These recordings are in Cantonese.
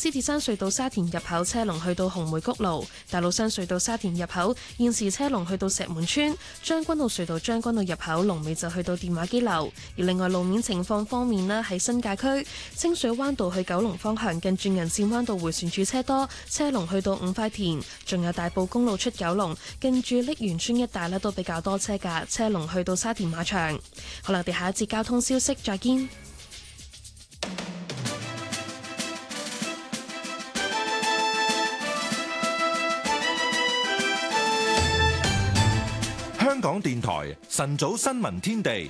獅子山隧道沙田入口車龍去到紅梅谷路，大老山隧道沙田入口現時車龍去到石門村，將軍澳隧道將軍澳入口龍尾就去到電話機樓。而另外路面情況方面呢，喺新界區清水灣道去九龍方向近住銀線灣道迴旋處車多，車龍去到五塊田，仲有大埔公路出九龍近住瀝源村一帶呢都比較多車㗎，車龍去到沙田馬場。好啦，我哋下一節交通消息再見。 香港電台晨早新聞天地，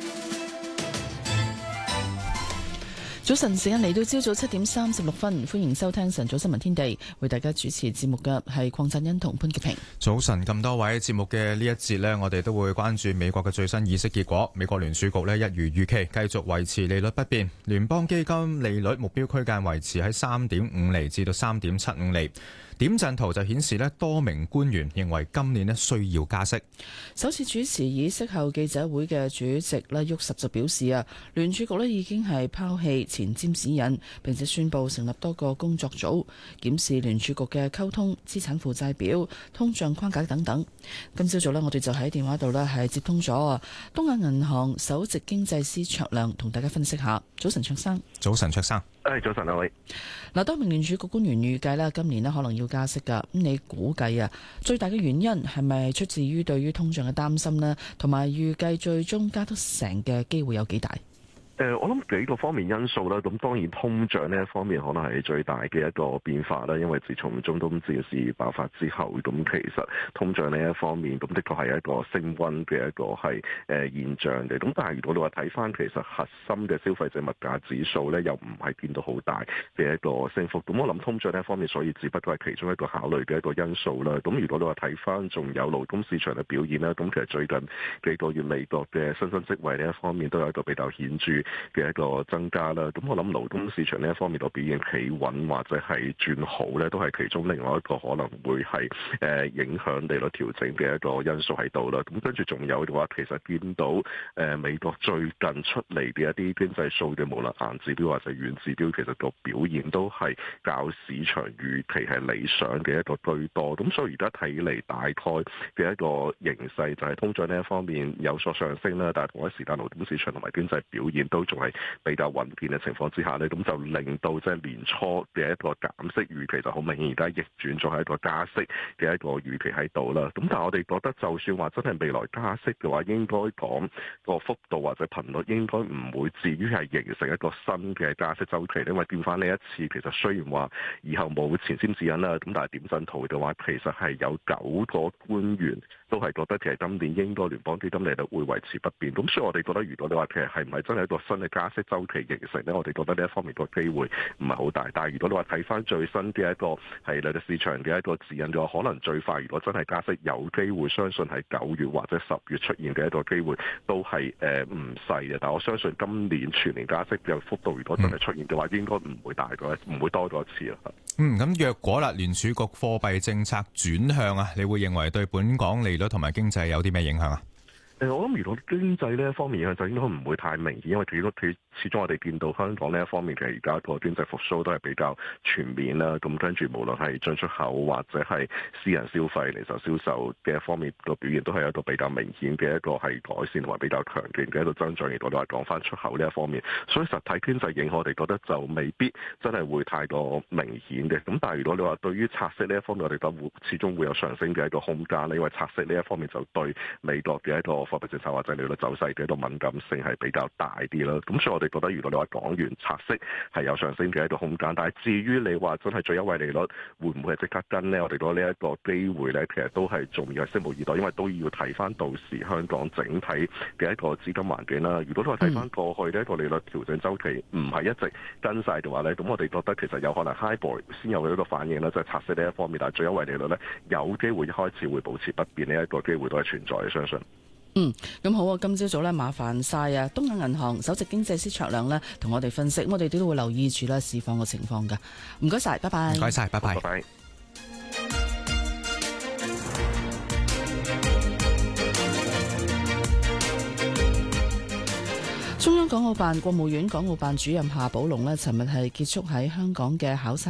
早晨時間嚟到朝早7:36，歡迎收聽晨早新聞天地，為大家主持節目嘅係鄺振欣同潘潔平。 早晨咁多位，節目嘅呢一節呢，我哋都會關注美國嘅最新議息結果。美國聯儲局呢，一如預期繼續維持利率不變，聯邦基金利率目標區間維持喺3.5厘至到3.75厘。點陣圖就顯示呢，多名官員認為今年呢需要加息。 首次主持議息後記者會嘅主席呢沃什就表示啊，聯儲局呢已經係拋棄前瞻指引，並且宣布成立多個工作組，檢視聯儲局嘅溝通、資產負債表、通脹框架等等。今朝早呢，我哋就喺電話度呢係接通咗東亞銀行首席經濟師卓亮，同大家分析下。早晨，卓生。 早晨，卓生。 早晨，兩位。 嗱，多名聯儲局官員預計今年可能要加息㗎。咁你估計最大嘅原因係咪出自於對於通脹嘅擔心呢？同埋預計最終加得成嘅機會有幾大？ 我諗幾個方面因素啦，咁當然通脹呢一方面可能係最大嘅一個變化啦，因為自從中東戰事爆發之後，咁其實通脹呢一方面咁的確係一個升溫嘅一個係現象嘅。咁但係如果你話睇翻其實核心嘅消費者物價指數呢，又唔係見到好大嘅一個升幅。咁我諗通脹呢一方面，所以只不過係其中一個考慮嘅一個因素啦。咁如果你話睇翻仲有勞工市場嘅表現啦，咁其實最近幾個月美國嘅新增職位呢一方面都有一個比較顯著嘅一個增加啦，咁我諗勞工市場呢一方面個表現企穩或者係轉好咧，都係其中另外一個可能會係影響利率調整嘅一個因素喺度啦。咁跟住仲有嘅話，其實見到美國最近出嚟嘅一啲經濟數據，無論硬指標或者軟指標，其實個表現都係較市場預期係理想嘅一個居多。咁所以而家睇嚟，大概嘅一個形勢就係通脹呢一方面有所上升啦，但係同一時間勞工市場同埋經濟表現都仲係比較穩健嘅情況之下呢，咁就令到即係年初嘅一個減息預期就好明顯，而家逆轉咗係一個加息嘅一個預期喺度啦。咁但係我哋覺得，就算話真係未來加息嘅話，應該講個幅度或者頻率應該唔會至於係形成一個新嘅加息週期，因為見翻呢一次其實雖然話以後冇前瞻指引啦，咁但係點陣圖嘅話，其實係有9個官員都係覺得其實今年應該聯邦基金利率會維持不變。咁所以我哋覺得，如果你話其實係唔係真係一個新嘅加息週期形成呢，我哋覺得呢一方面個機會唔係好大。但係如果你話睇翻最新嘅一個係利率市場嘅一個指引嘅話，可能最快如果真係加息，有機會相信係9月或者10月出現嘅一個機會都係唔細嘅。但係我相信今年全年加息嘅幅度，如果真係出現嘅話，應該唔會大過，唔會多過一次啦。 咁若果聯儲局貨幣政策轉向你會認為對本港利率同埋經濟有啲咩影響啊？ 我諗如果經濟呢一方面就應該唔會太明顯，因為始終我哋見到香港呢一方面其實而家個經濟復甦都係比較全面啦。咁跟住無論係進出口或者係私人消費、零售銷售嘅一方面個表現都係一個比較明顯嘅一個係改善同埋比較強勁嘅一個增長。如果你話講翻出口呢一方面，所以實體經濟影響我哋覺得就未必真係會太過明顯嘅。咁但係如果你話對於拆息呢一方面，我哋覺得始終會有上升嘅一個空間，因為拆息呢一方面就對美國嘅一個貨幣政策或者利率走勢嘅一個敏感性係比較大啲啦。咁所以我哋覺得，如果你話港元拆息係有上升嘅一個空間，但係至於你話真係最優惠利率會唔會係即刻跟呢？我哋覺得呢一個機會呢，其實都係仲要係拭目以待，因為都要睇翻到時香港整體嘅一個資金環境啦。如果都係睇翻過去呢一個利率調整週期唔係一直跟晒嘅話呢，咁我哋覺得其實有可能 HIBOR 先有一個反應啦，即係拆息呢一方面，但係最優惠利率呢，有機會一開始會保持不變，呢一個機會都係存在嘅，相信。 咁好啊！今朝早麻煩晒東亞銀行首席經濟師卓亮同我哋分析，我哋都會留意住市況嘅情況㗎。唔該晒，拜拜。 唔該晒，拜拜。 拜拜。 中央港澳辦、國務院港澳辦主任夏寶龍尋日係結束喺香港嘅考察。